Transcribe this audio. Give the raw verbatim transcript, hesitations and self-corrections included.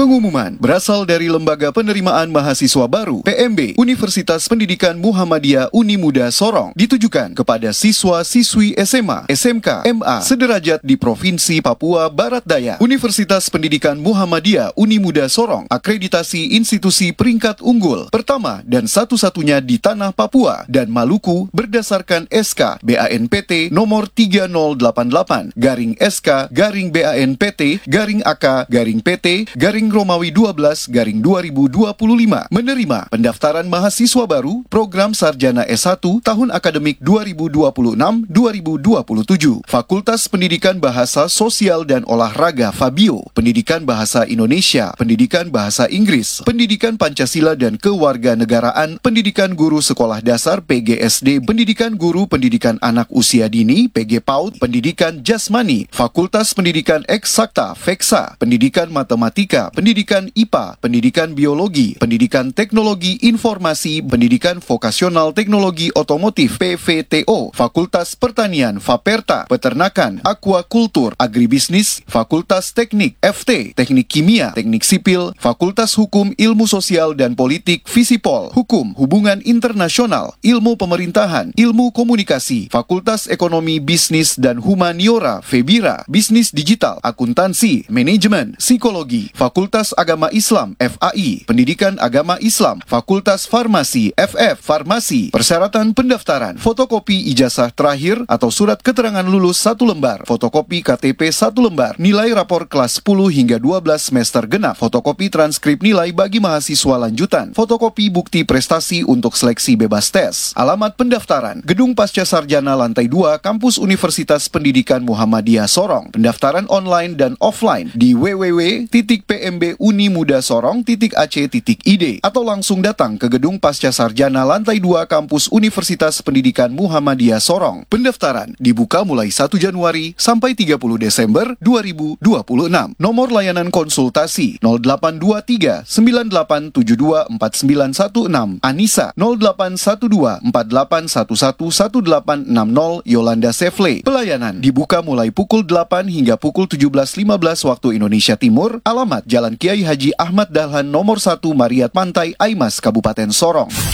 Pengumuman berasal dari Lembaga Penerimaan Mahasiswa Baru P M B Universitas Pendidikan Muhammadiyah Unimuda Sorong, ditujukan kepada siswa-siswi S M A, S M K, M A sederajat di Provinsi Papua Barat Daya. Universitas Pendidikan Muhammadiyah Unimuda Sorong akreditasi institusi peringkat unggul pertama dan satu-satunya di tanah Papua dan Maluku berdasarkan S K B A N P T nomor tiga nol delapan delapan garing S K garing B A N P T garing A K garing P T garing Romawi dua belas garing dua ribu dua puluh lima menerima pendaftaran mahasiswa baru program sarjana S satu tahun akademik dua ribu dua puluh enam dua ribu dua puluh tujuh. Fakultas Pendidikan Bahasa Sosial dan Olahraga Fabio, Pendidikan Bahasa Indonesia, Pendidikan Bahasa Inggris, Pendidikan Pancasila dan Kewarganegaraan, Pendidikan Guru Sekolah Dasar P G S D, Pendidikan Guru Pendidikan Anak Usia Dini P G PAUD, Pendidikan Jasmani, Fakultas Pendidikan Eksakta Feksa, Pendidikan Matematika, Pendidikan I P A, Pendidikan Biologi, Pendidikan Teknologi Informasi, Pendidikan Vokasional Teknologi Otomotif P V T O, Fakultas Pertanian Faperta, Peternakan, Aquakultur, Agribisnis, Fakultas Teknik F T, Teknik Kimia, Teknik Sipil, Fakultas Hukum Ilmu Sosial dan Politik Visipol, Hukum Hubungan Internasional, Ilmu Pemerintahan, Ilmu Komunikasi, Fakultas Ekonomi Bisnis dan Humaniora Febira, Bisnis Digital, Akuntansi, Manajemen, Psikologi, Fakultas Agama Islam F A I, Pendidikan Agama Islam, Fakultas Farmasi F F, Farmasi. Persyaratan pendaftaran: fotokopi ijazah terakhir atau surat keterangan lulus satu lembar, fotokopi K T P satu lembar, nilai rapor kelas sepuluh hingga dua belas semester genap, fotokopi transkrip nilai bagi mahasiswa lanjutan, fotokopi bukti prestasi untuk seleksi bebas tes. Alamat pendaftaran: Gedung Pasca Sarjana lantai dua Kampus Universitas Pendidikan Muhammadiyah Sorong. Pendaftaran online dan offline di w w w titik p m b unimuda sorong titik a c titik i d atau langsung datang ke Gedung Pasca Sarjana lantai dua Kampus Universitas Pendidikan Muhammadiyah Sorong. Pendaftaran dibuka mulai satu Januari sampai tiga puluh Desember dua ribu dua puluh enam. Nomor layanan konsultasi nol delapan dua tiga sembilan delapan tujuh dua empat sembilan satu enam, Anissa nol delapan satu dua empat delapan satu satu satu delapan enam nol, Yolanda Sefle. Pelayanan dibuka mulai pukul delapan hingga pukul tujuh belas lima belas waktu Indonesia Timur. Alamat Jalan Kiai Haji Ahmad Dahlan nomor satu Mariat Pantai Aimas, Kabupaten Sorong.